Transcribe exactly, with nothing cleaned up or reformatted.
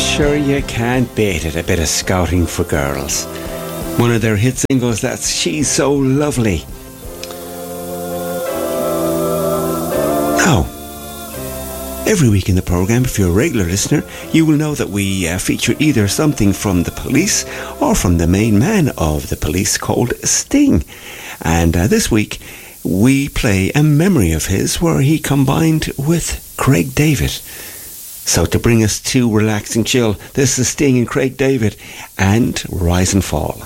Sure you can't beat it, a bit of Scouting for Girls. One of their hit singles, that's She's So Lovely. Now, every week in the programme, if you're a regular listener, you will know that we uh, feature either something from the Police or from the main man of the Police called Sting. And uh, this week, we play a memory of his where he combined with Craig David. So to bring us to relaxing chill, this is Sting and Craig David and Rise and Fall.